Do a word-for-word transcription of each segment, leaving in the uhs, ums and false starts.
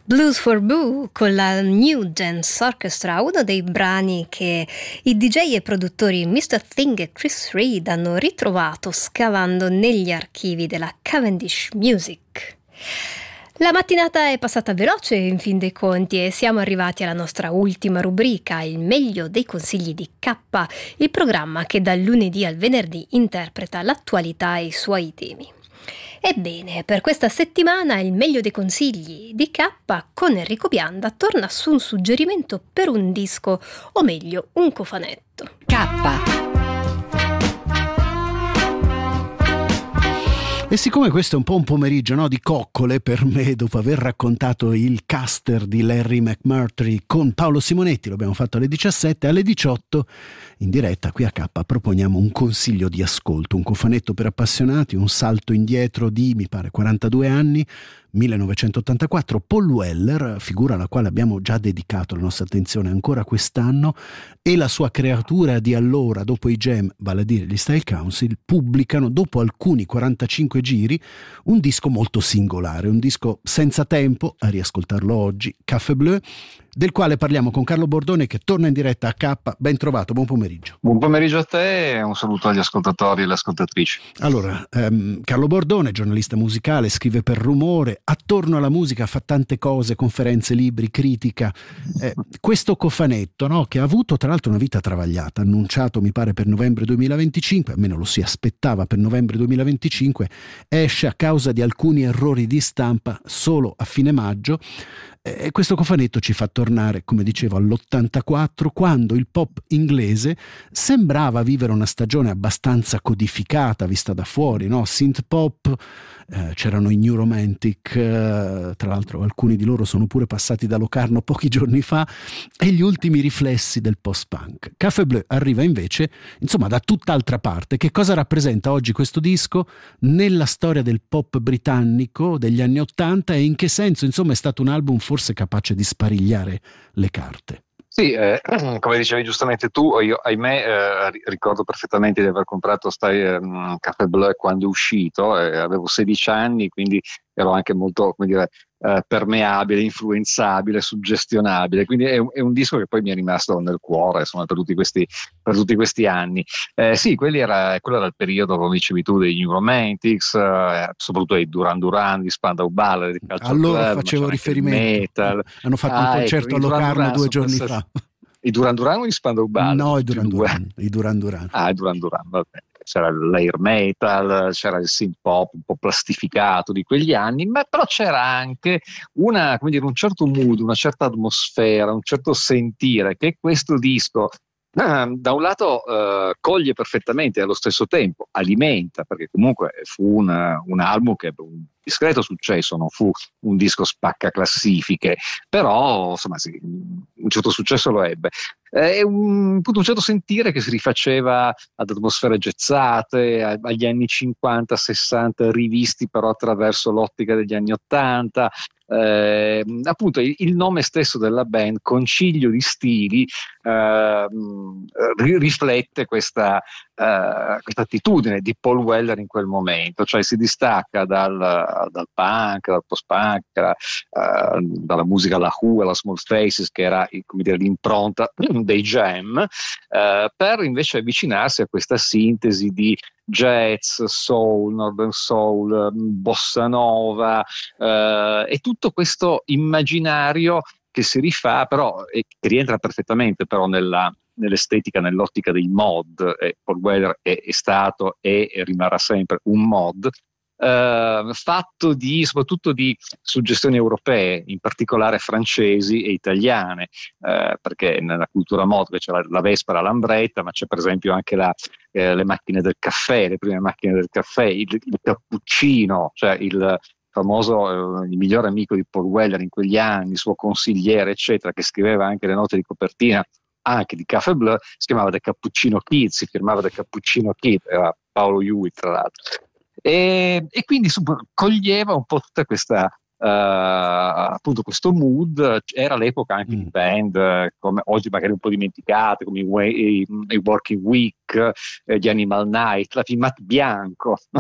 Blues for Boo con la New Dance Orchestra, uno dei brani che i D J e produttori mister Thing e Chris Reed hanno ritrovato scavando negli archivi della Cavendish Music. La mattinata è passata veloce in fin dei conti e siamo arrivati alla nostra ultima rubrica, il meglio dei consigli di K, il programma che dal lunedì al venerdì interpreta l'attualità e i suoi temi. Ebbene, per questa settimana il meglio dei consigli di K con Enrico Bianda torna su un suggerimento per un disco, o meglio, un cofanetto. K. E siccome questo è un po' un pomeriggio, no, di coccole per me, dopo aver raccontato il caster di Larry McMurtry con Paolo Simonetti, lo abbiamo fatto alle diciassette, alle diciotto in diretta qui a K proponiamo un consiglio di ascolto, un cofanetto per appassionati, un salto indietro di, mi pare, quarantadue anni, millenovecentottantaquattro, Paul Weller, figura alla quale abbiamo già dedicato la nostra attenzione ancora quest'anno, e la sua creatura di allora, dopo i Jam, vale a dire gli Style Council, pubblicano, dopo alcuni quarantacinque giri, un disco molto singolare, un disco senza tempo, a riascoltarlo oggi, Café Bleu, del quale parliamo con Carlo Bordone che torna in diretta a K. Ben trovato, buon pomeriggio. Buon pomeriggio a te e un saluto agli ascoltatori e alle ascoltatrici. Allora, ehm, Carlo Bordone, giornalista musicale, scrive per Rumore, attorno alla musica fa tante cose, conferenze, libri, critica. Eh, questo cofanetto, no, che ha avuto tra l'altro una vita travagliata, annunciato mi pare per novembre duemilaventicinque, almeno lo si aspettava per novembre duemilaventicinque, esce a causa di alcuni errori di stampa solo a fine maggio. E questo cofanetto ci fa tornare, come dicevo, all'ottantaquattro, quando il pop inglese sembrava vivere una stagione abbastanza codificata, vista da fuori, no? Synth pop, eh, c'erano i New Romantic, eh, tra l'altro alcuni di loro sono pure passati da Locarno pochi giorni fa, e gli ultimi riflessi del post-punk. Café Bleu arriva invece, insomma, da tutt'altra parte. Che cosa rappresenta oggi questo disco nella storia del pop britannico degli anni ottanta e in che senso, insomma, è stato un album forse capace di sparigliare le carte? Sì, eh, come dicevi giustamente tu, io ahimè eh, ricordo perfettamente di aver comprato stai, eh, Café Bleu quando è uscito, eh, avevo sedici anni, quindi ero anche molto, come dire, eh, permeabile, influenzabile, suggestionabile, quindi è un, è un disco che poi mi è rimasto nel cuore, insomma, per tutti questi, per tutti questi anni. Eh, sì, quelli era, quello era il periodo, come dicevi tu, dei New Romantics, eh, soprattutto dei Duran Duran, di Spandau Ballet, di Culture allora Club, facevo riferimento, metal. Hanno fatto ah, un concerto ecco, a Locarno Duran due giorni stati... fa. I Duran Duran o i Spandau Ballet? No, i Duran Duran, i Duran Duran. Ah, i Duran Duran, vabbè. C'era l'air metal, c'era il synth pop un po' plastificato di quegli anni, ma però c'era anche una, come dire, un certo mood, una certa atmosfera, un certo sentire che questo disco ah, da un lato eh, coglie perfettamente e allo stesso tempo alimenta, perché comunque fu un, un album che ebbe un discreto successo, non fu un disco spacca classifiche, però insomma sì, un certo successo lo ebbe. È un, un certo sentire che si rifaceva ad atmosfere jazzate, agli anni cinquanta sessanta, rivisti però attraverso l'ottica degli anni ottanta. Eh, appunto il, il nome stesso della band, Concilio di Stili, eh, riflette questa, eh, questa attitudine di Paul Weller in quel momento, cioè si distacca dal, dal punk, dal post-punk, dalla, uh, dalla musica alla Who, alla Small Faces, che era, come dire, l'impronta dei Jam, uh, per invece avvicinarsi a questa sintesi di jazz, soul, northern soul, bossa nova, uh, e tutto questo immaginario che si rifà però e che rientra perfettamente però nella, nell'estetica, nell'ottica dei mod. eh, Paul Weller è, è stato e rimarrà sempre un mod, Uh, fatto di soprattutto di suggestioni europee, in particolare francesi e italiane, uh, perché nella cultura mod c'è la, la Vespa, la Lambretta, ma c'è per esempio anche la, eh, le macchine del caffè, le prime macchine del caffè, il, il cappuccino, cioè il famoso, eh, il migliore amico di Paul Weller in quegli anni, il suo consigliere eccetera, che scriveva anche le note di copertina anche di Café Bleu, si chiamava The Cappuccino Kid, si firmava The Cappuccino Kid, era Paolo Hewitt tra l'altro. E, e quindi insomma, coglieva un po' tutta questa Uh, appunto questo mood. Era l'epoca anche mm. di band uh, come oggi magari un po' dimenticate, come i, i, i Working Week, eh, gli Animal Night, la Fimat Bianco, no?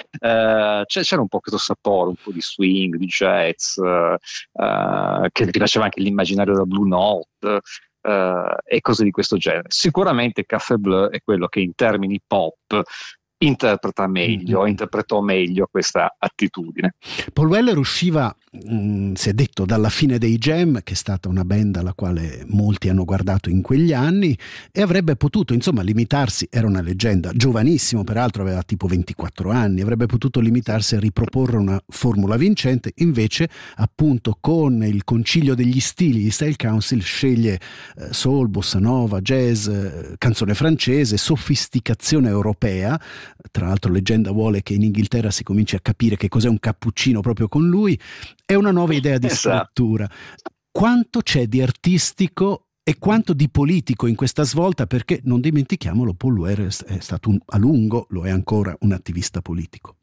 uh, c'era un po' questo sapore, un po' di swing, di jazz, uh, uh, che rifaceva anche l'immaginario da Blue Note uh, e cose di questo genere. Sicuramente Café Bleu è quello che in termini pop interpreta meglio, mm-hmm. interpretò meglio questa attitudine. Paul Weller usciva, mh, si è detto, dalla fine dei Jam, che è stata una band alla quale molti hanno guardato in quegli anni, e avrebbe potuto, insomma, limitarsi, era una leggenda, giovanissimo peraltro, aveva tipo ventiquattro anni, avrebbe potuto limitarsi a riproporre una formula vincente, invece appunto con il concilio degli stili di Style Council sceglie eh, soul, bossa nova, jazz, eh, canzone francese, sofisticazione europea. Tra l'altro leggenda vuole che in Inghilterra si cominci a capire che cos'è un cappuccino proprio con lui. È una nuova idea di scrittura. Quanto c'è di artistico e quanto di politico in questa svolta? Perché non dimentichiamolo, Paul Weller è stato un, a lungo, lo è ancora, un attivista politico.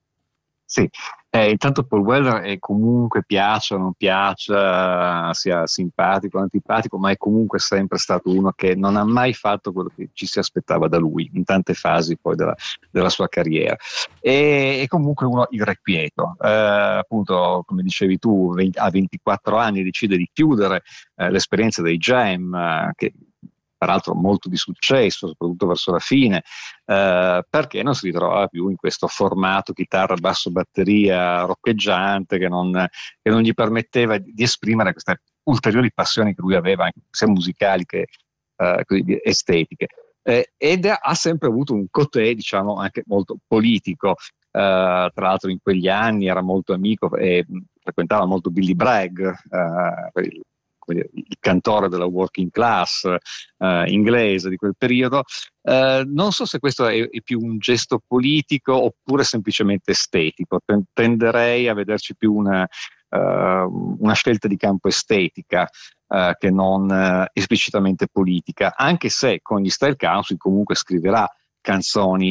Sì, eh, intanto Paul Weller è comunque, piace o non piace, sia simpatico o antipatico, ma è comunque sempre stato uno che non ha mai fatto quello che ci si aspettava da lui in tante fasi poi della, della sua carriera. E, e comunque uno irrequieto. Eh, appunto, come dicevi tu, a ventiquattro anni decide di chiudere eh, l'esperienza dei Jam, eh, che peraltro molto di successo, soprattutto verso la fine, eh, perché non si ritrovava più in questo formato chitarra, basso, batteria roccheggiante che non, che non gli permetteva di esprimere queste ulteriori passioni che lui aveva, anche sia musicali che eh, così, estetiche. Eh, ed ha sempre avuto un cotè, diciamo, anche molto politico. Uh, tra l'altro in quegli anni era molto amico e frequentava molto Billy Bragg, uh, il, il cantore della working class uh, inglese di quel periodo. Uh, non so se questo è, è più un gesto politico oppure semplicemente estetico. Tenderei a vederci più una, uh, una scelta di campo estetica uh, che non uh, esplicitamente politica, anche se con gli Style Council comunque scriverà canzoni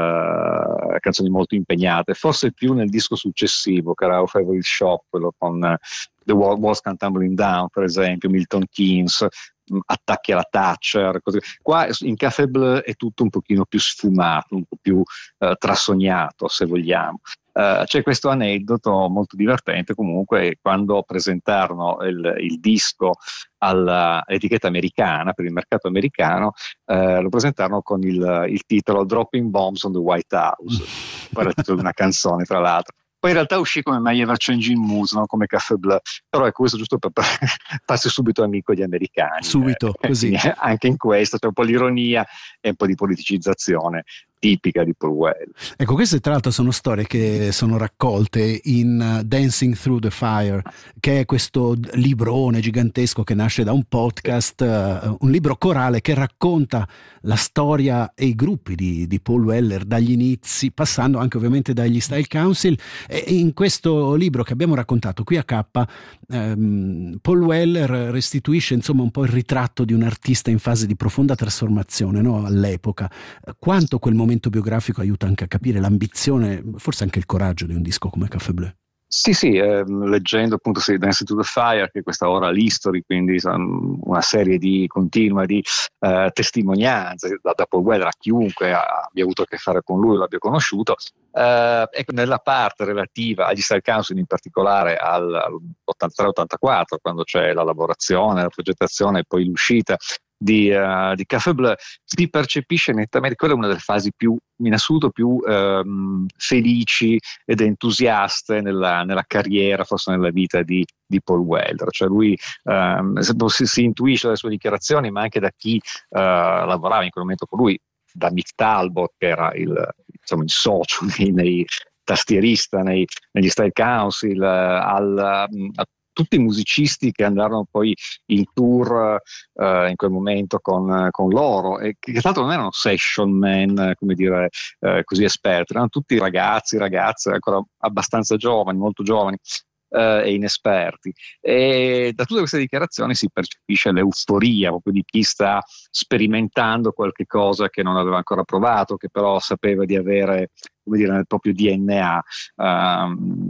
uh, canzoni molto impegnate, forse più nel disco successivo che era Our Favorite Shop, quello con uh, The Walls Come Tumbling Down, per esempio, Milton Keynes, mh, attacchi alla Thatcher, così. Qua in Café Bleu è tutto un pochino più sfumato, un po' più uh, trasognato, se vogliamo. Uh, c'è questo aneddoto molto divertente comunque, quando presentarono il, il disco all'etichetta americana, per il mercato americano, uh, lo presentarono con il, il titolo Dropping Bombs on the White House, poi era il titolo di una canzone tra l'altro. Poi in realtà uscì come My Ever Changing Mood, no? Come Café Bleu, però è questo giusto per, per farsi subito amico degli americani. Subito, eh, così. Anche in questo c'è un po' di ironia e un po' di politicizzazione tipica di Paul Weller. Ecco, queste tra l'altro sono storie che sono raccolte in uh, Dancing Through the Fire, che è questo librone gigantesco che nasce da un podcast, uh, un libro corale che racconta la storia e i gruppi di, di Paul Weller dagli inizi, passando anche ovviamente dagli Style Council. E in questo libro che abbiamo raccontato qui a K, um, Paul Weller restituisce insomma un po' il ritratto di un artista in fase di profonda trasformazione, no? All'epoca. Quanto quel momento biografico aiuta anche a capire l'ambizione, forse anche il coraggio di un disco come Café Bleu. Sì, sì, eh, leggendo appunto sì, Dancing to the Fire, che è questa oral history, quindi um, una serie di continua di uh, testimonianze da, da Paul Weller a chiunque abbia avuto a che fare con lui, l'abbia conosciuto. Uh, ecco, nella parte relativa agli Style Council, in particolare all'ottantatré ottantaquattro, quando c'è la lavorazione, la progettazione e poi l'uscita di, uh, di Café Bleu, si percepisce nettamente, quella è una delle fasi più, in assoluto più um, felici ed entusiaste nella, nella carriera, forse nella vita di, di Paul Weller. Cioè lui um, si, si intuisce dalle sue dichiarazioni, ma anche da chi uh, lavorava in quel momento con lui, da Mick Talbot, che era il, insomma, il socio nei, nei tastierista nei, negli Style Council, uh, al, a tutti i musicisti che andarono poi in tour uh, in quel momento con, con loro, e che tra l'altro non erano session man, come dire, uh, così esperti, erano tutti ragazzi, ragazze ancora abbastanza giovani, molto giovani uh, e inesperti. E da tutte queste dichiarazioni si percepisce l'euforia proprio di chi sta sperimentando qualche cosa che non aveva ancora provato, che però sapeva di avere, come dire, nel proprio D N A. Um,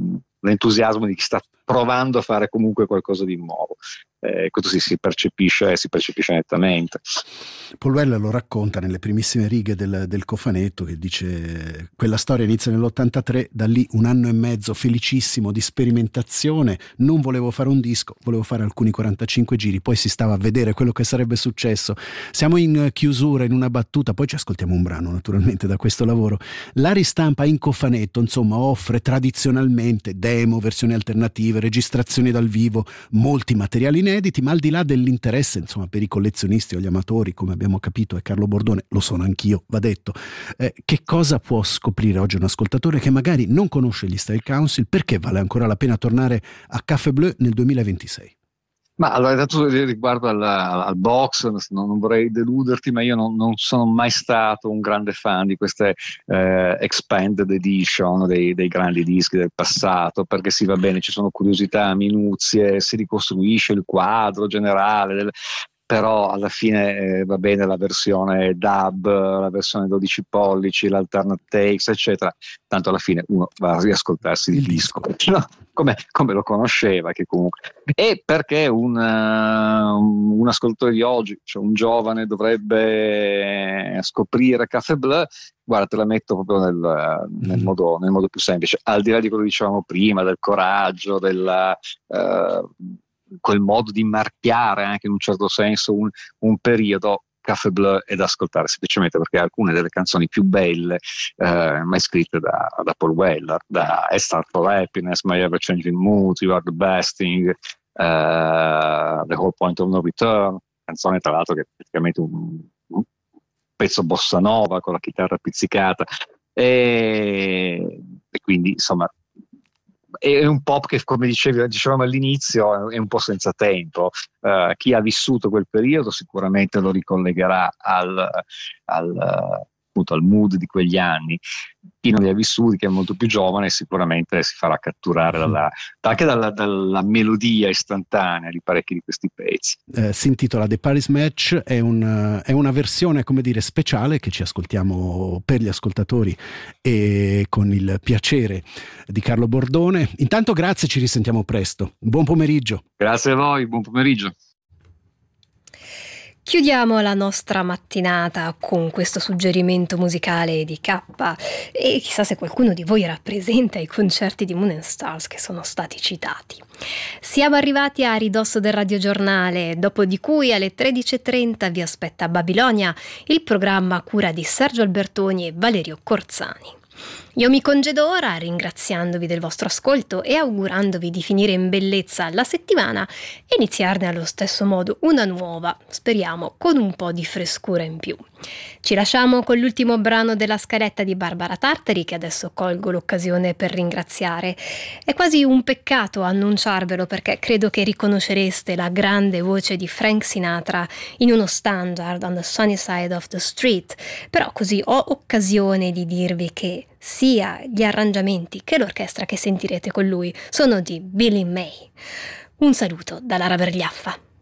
l'entusiasmo di chi sta provando a fare comunque qualcosa di nuovo. Eh, questo sì, si percepisce, si percepisce nettamente. Paul Weller lo racconta nelle primissime righe del, del cofanetto, che dice: quella storia inizia nell'ottantatré, da lì un anno e mezzo felicissimo di sperimentazione, non volevo fare un disco, volevo fare alcuni quarantacinque giri, poi si stava a vedere quello che sarebbe successo. Siamo in chiusura, in una battuta, poi ci ascoltiamo un brano naturalmente da questo lavoro. La ristampa in cofanetto insomma offre tradizionalmente demo, versioni alternative, registrazioni dal vivo, molti materiali inediti, ma al di là dell'interesse insomma per i collezionisti o gli amatori, come abbiamo capito, e Carlo Bordone lo sono anch'io, va detto, eh, che cosa può scoprire oggi un ascoltatore che magari non conosce gli Style Council? Perché vale ancora la pena tornare a Café Bleu nel duemilaventisei? Ma allora, intanto riguardo al, al box, non, non vorrei deluderti, ma io non, non sono mai stato un grande fan di queste eh, expanded edition dei, dei grandi dischi del passato, perché sì, va bene, ci sono curiosità, minuzie, si ricostruisce il quadro generale del, però alla fine eh, va bene la versione dub, la versione dodici pollici, l'alternate takes, eccetera, tanto alla fine uno va a riascoltarsi il, il disco, disco. No? Come, come lo conosceva, che comunque, e perché un, uh, un ascoltatore di oggi, cioè un giovane, dovrebbe scoprire Café Bleu. Guarda, te la metto proprio nel, nel, mm. modo, nel modo più semplice, al di là di quello che dicevamo prima, del coraggio, della uh, quel modo di marchiare anche in un certo senso un, un periodo. Café Bleu è da ascoltare semplicemente perché alcune delle canzoni più belle eh, mai scritte da, da Paul Weller, da A Start for Happiness, My Ever Changing Mood, You Are the Best Thing, uh, The Whole Point of No Return, canzone tra l'altro che è praticamente un, un pezzo bossa nova con la chitarra pizzicata, e, e quindi insomma è un pop che, come dicevi, dicevamo all'inizio, è un po' senza tempo. Uh, chi ha vissuto quel periodo sicuramente lo ricollegherà al, al, appunto, al mood di quegli anni. Chi non li ha vissuti, che è molto più giovane, sicuramente si farà catturare dalla, anche dalla, dalla melodia istantanea di parecchi di questi pezzi. Eh, si intitola The Paris Match, è, un, è una versione, come dire, speciale che ci ascoltiamo per gli ascoltatori e con il piacere di Carlo Bordone. Intanto grazie, ci risentiamo presto. Buon pomeriggio. Grazie a voi, buon pomeriggio. Chiudiamo la nostra mattinata con questo suggerimento musicale di K, e chissà se qualcuno di voi rappresenta i concerti di Moon and Stars che sono stati citati. Siamo arrivati a ridosso del radiogiornale, dopo di cui alle tredici e trenta vi aspetta Babilonia, il programma a cura di Sergio Albertoni e Valerio Corzani. Io mi congedo ora ringraziandovi del vostro ascolto e augurandovi di finire in bellezza la settimana e iniziarne allo stesso modo una nuova, speriamo con un po' di frescura in più. Ci lasciamo con l'ultimo brano della scaletta di Barbara Tartari, che adesso colgo l'occasione per ringraziare. È quasi un peccato annunciarvelo, perché credo che riconoscereste la grande voce di Frank Sinatra in uno standard, On the Sunny Side of the Street, però così ho occasione di dirvi che sia gli arrangiamenti che l'orchestra che sentirete con lui sono di Billy May. Un saluto da Lara Vergliaffa.